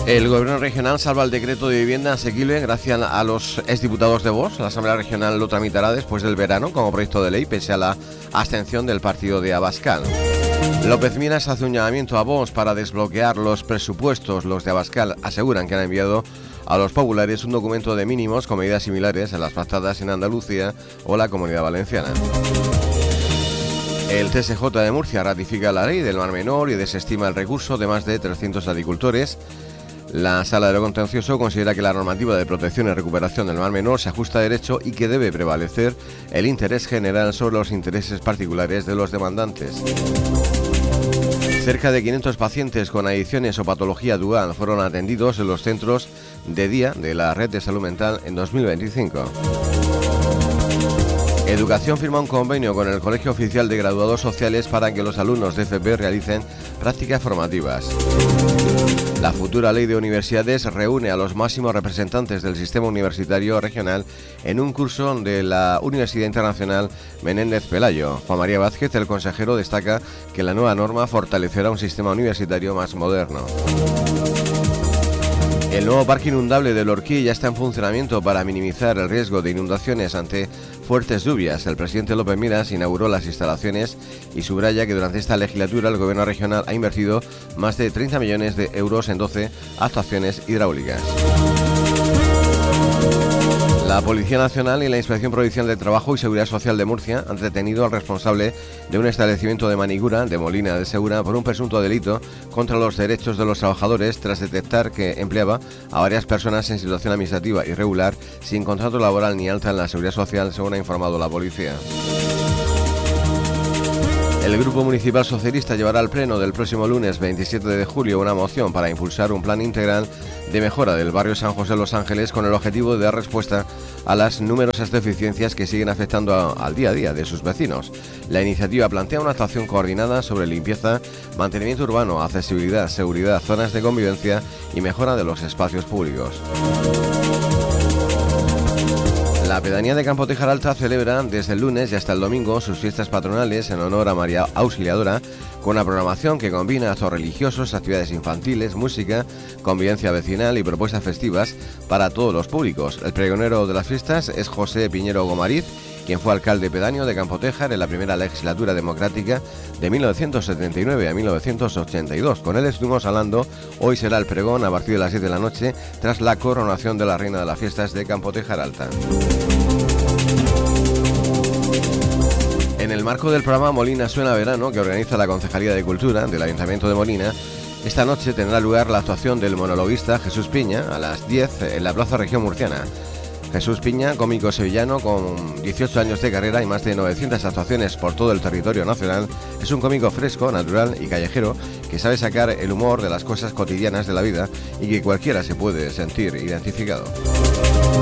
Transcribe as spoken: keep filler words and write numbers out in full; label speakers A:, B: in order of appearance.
A: El Gobierno regional salva el decreto de vivienda asequible gracias a los exdiputados de Vox. La Asamblea Regional lo tramitará después del verano como proyecto de ley, pese a la abstención del partido de Abascal. López Miras hace un llamamiento a Vox para desbloquear los presupuestos. Los de Abascal aseguran que han enviado a los populares un documento de mínimos con medidas similares a las pactadas en Andalucía o la Comunidad Valenciana. El T S J de Murcia ratifica la ley del Mar Menor y desestima el recurso de más de trescientos agricultores. La Sala de lo Contencioso considera que la normativa de protección y recuperación del Mar Menor se ajusta a derecho y que debe prevalecer el interés general sobre los intereses particulares de los demandantes. Cerca de quinientos pacientes con adicciones o patología dual fueron atendidos en los centros de día de la Red de Salud Mental en dos mil veinticinco. Educación firma un convenio con el Colegio Oficial de Graduados Sociales para que los alumnos de F P realicen prácticas formativas. La futura ley de universidades reúne a los máximos representantes del sistema universitario regional en un curso de la Universidad Internacional Menéndez Pelayo. Juan María Vázquez, el consejero, destaca que la nueva norma fortalecerá un sistema universitario más moderno. El nuevo parque inundable del Orquí ya está en funcionamiento para minimizar el riesgo de inundaciones ante fuertes lluvias. El presidente López Miras inauguró las instalaciones y subraya que durante esta legislatura el gobierno regional ha invertido más de treinta millones de euros en doce actuaciones hidráulicas. La Policía Nacional y la Inspección Provincial de Trabajo y Seguridad Social de Murcia han detenido al responsable de un establecimiento de manicura de Molina de Segura por un presunto delito contra los derechos de los trabajadores tras detectar que empleaba a varias personas en situación administrativa irregular sin contrato laboral ni alta en la Seguridad Social, según ha informado la policía. El Grupo Municipal Socialista llevará al Pleno del próximo lunes veintisiete de julio una moción para impulsar un plan integral de mejora del barrio San José de Los Ángeles con el objetivo de dar respuesta a las numerosas deficiencias que siguen afectando a, al día a día de sus vecinos. La iniciativa plantea una actuación coordinada sobre limpieza, mantenimiento urbano, accesibilidad, seguridad, zonas de convivencia y mejora de los espacios públicos. La pedanía de Campo Tejar Alta celebra desde el lunes y hasta el domingo sus fiestas patronales en honor a María Auxiliadora, con una programación que combina actos religiosos, actividades infantiles, música, convivencia vecinal y propuestas festivas para todos los públicos. El pregonero de las fiestas es José Piñero Gomariz, quien fue alcalde pedáneo de Campo Tejar en la primera legislatura democrática de mil novecientos setenta y nueve a mil novecientos ochenta y dos. Con él estuvimos hablando. Hoy será el pregón a partir de las siete de la noche tras la coronación de la reina de las fiestas de Campo Tejar Alta. En el marco del programa Molina Suena Verano, que organiza la Concejalía de Cultura del Ayuntamiento de Molina, esta noche tendrá lugar la actuación del monologuista Jesús Piña a las diez en la Plaza Región Murciana. Jesús Piña, cómico sevillano con dieciocho años de carrera y más de novecientas actuaciones por todo el territorio nacional, es un cómico fresco, natural y callejero que sabe sacar el humor de las cosas cotidianas de la vida y que cualquiera se puede sentir identificado.